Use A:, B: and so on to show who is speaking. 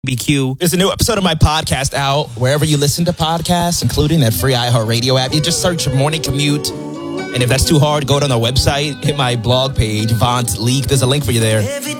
A: BQ. There's a new episode of my podcast out wherever you listen to podcasts, including that free iHeartRadio app. You just search Morning Commute. And if that's too hard, go to our website, hit my blog page, Vaunt Leak. There's a link for you there.